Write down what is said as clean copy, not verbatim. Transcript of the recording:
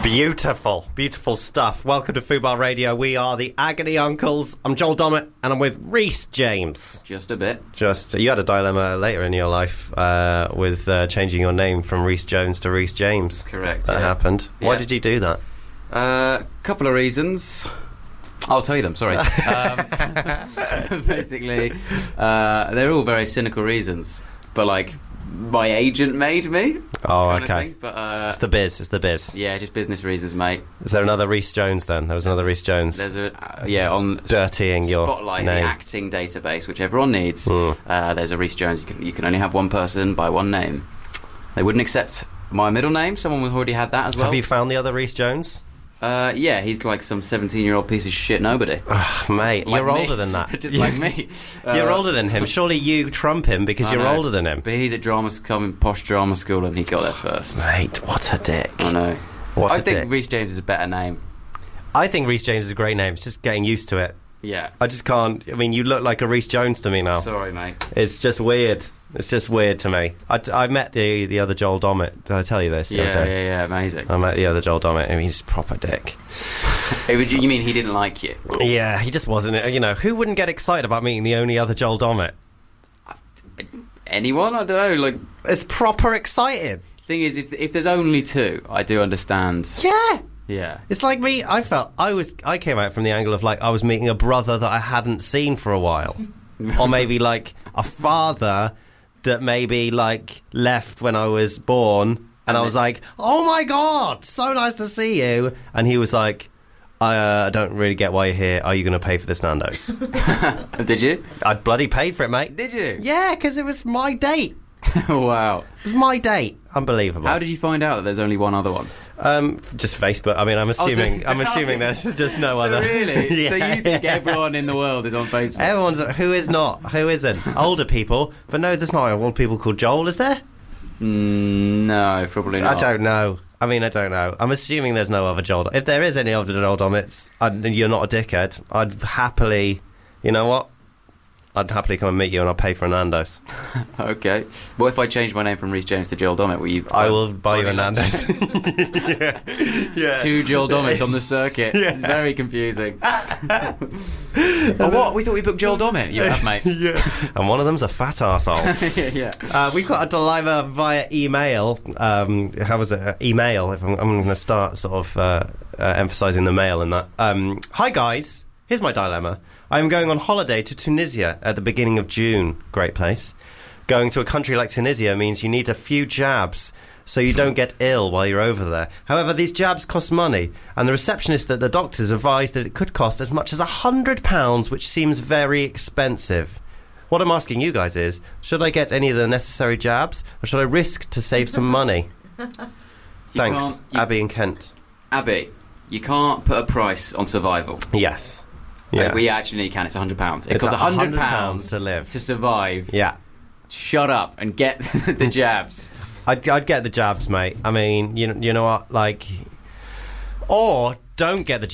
Beautiful, beautiful stuff. Welcome to Fubar Radio. We are the Agony Uncles. I'm Joel Dommett, and I'm with Rhys James. Just a bit. You had a dilemma later in your life with changing your name from Rhys Jones to Rhys James. Correct. That happened. Yeah. Why did you do that? Couple of reasons. I'll tell you them, sorry. Basically, they're all very cynical reasons. But, like, my agent made me. Oh, okay. But, it's the biz. Yeah, just business reasons, mate. Is there another Rhys Jones, then? There was another Rhys Jones. There's on dirtying your Spotlight, name. the acting database, which everyone needs. There's a Rhys Jones. You can only have one person by one name. They wouldn't accept my middle name. Someone already had that as well. Have you found the other Rhys Jones? Yeah, he's like some 17-year-old piece of shit nobody. Ugh, mate, like you're me. older than that. Just like me. You're older than him. Surely you trump him because you're older than him. But he's at posh drama school, and he got there first. Mate, what a dick. I know. I think Rhys James is a better name. I think Rhys James is a great name. It's just getting used to it. Yeah. I just can't. I mean, you look like a Rhys Jones to me now. Sorry, mate. It's just weird. It's just weird to me. I met the other Joel Dommett. Did I tell you this? Yeah, amazing. I met the other Joel Dommett. I mean, he's a proper dick. You mean he didn't like you? Yeah, he just wasn't. You know, who wouldn't get excited about meeting the only other Joel Dommett? Anyone? I don't know. Like, it's proper exciting. Thing is, if there's only two, I do understand. Yeah. Yeah. It's like me. I came out from the angle of like I was meeting a brother that I hadn't seen for a while, or maybe like a father that maybe like left when I was born, and I was like, oh my god, so nice to see you, and he was like, I don't really get why you're here. Are you going to pay for this Nando's? Did you? I bloody paid for it, mate. Did you? Yeah, because it was my date. Wow. It was my date. Unbelievable. How did you find out that there's only one other one? Just Facebook. I mean, I'm assuming there's just no other. Really? Yeah, so you think everyone in the world is on Facebook? Everyone's. Who is not? Who isn't? Older people. But no, there's not old people called Joel, is there? No, probably not. I don't know. I don't know. I'm assuming there's no other Joel. If there is any other Joel Dommets, and you're not a dickhead, I'd happily, you know what? I'd happily come and meet you, and I'll pay for a Nando's. Okay. What if I change my name from Rhys James to Joel Dommett? Will you? I will buy you a Nando's. Yeah. Two Joel Dommets on the circuit. Yeah. It's very confusing. What? We thought we booked Joel Dommett. You have, mate. Yeah. And one of them's a fat arsehole. Yeah. We've got a dilemma via email. How was it? Email. If I'm going to start sort of emphasising the mail in that. Hi guys. Here's my dilemma. I'm going on holiday to Tunisia at the beginning of June. Great place. Going to a country like Tunisia means you need a few jabs so you don't get ill while you're over there. However, these jabs cost money, and the receptionist at the doctors advised that it could cost as much as £100, which seems very expensive. What I'm asking you guys is, should I get any of the necessary jabs, or should I risk to save some money? Thanks, Abby in Kent. Abby, you can't put a price on survival. Yes. Yeah. We actually can. It's £100. It It's costs £100 to live. To survive. Yeah. Shut up and get the jabs. I'd get the jabs, mate. I mean, you know what? Like, or don't get the